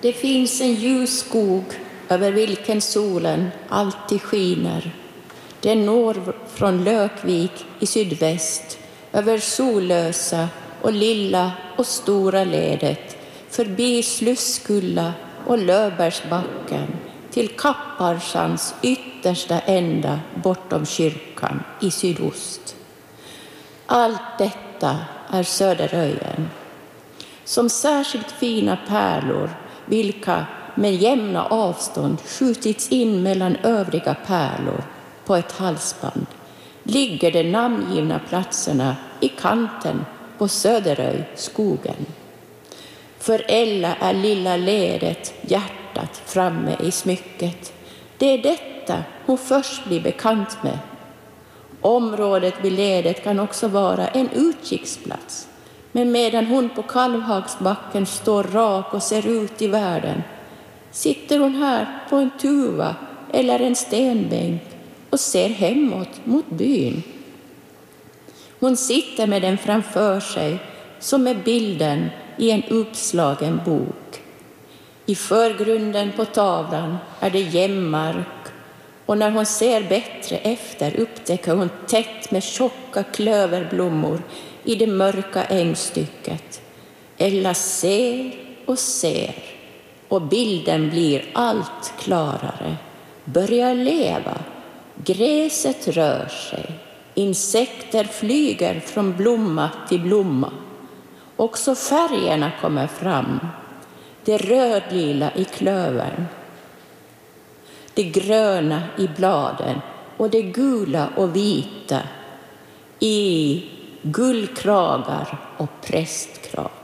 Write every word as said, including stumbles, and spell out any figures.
Det finns en ljus skog över vilken solen alltid skiner. Den når från Lökvik i sydväst, över Sollösa och Lilla och Stora ledet, förbi Slusskulla och Löfbergsbacken, till Kapparsans yttersta ända bortom kyrkan i sydost. Allt detta är Söderöjen, som särskilt fina pärlor, vilka med jämna avstånd skjutits in mellan övriga pärlor på ett halsband, ligger de namngivna platserna i kanten på Söderöj, skogen. För Ella är lilla ledet hjärtat framme i smycket. Det är detta hon först blir bekant med. Området vid ledet kan också vara en utkiksplats. Men medan hon på Kalvhagsbacken står rak och ser ut i världen, sitter hon här på en tuva eller en stenbänk och ser hemåt mot byn. Hon sitter med den framför sig som är bilden i en uppslagen bok. I förgrunden på tavlan är det jämmark, och när hon ser bättre efter upptäcker hon tätt med tjocka klöverblommor i det mörka ängstycket. Ella ser och ser, och bilden blir allt klarare. Börjar leva, gräset rör sig, insekter flyger från blomma till blomma. Också färgerna kommer fram, det rödlila i klövern, det gröna i bladen och det gula och vita i gullkragar och prästkrag.